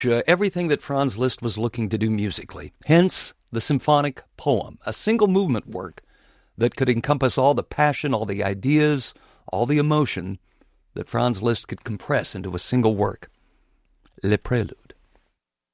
everything that Franz Liszt was looking to do musically. Hence, the symphonic poem, a single movement work that could encompass all the passion, all the ideas, all the emotion that Franz Liszt could compress into a single work. Le Prélude.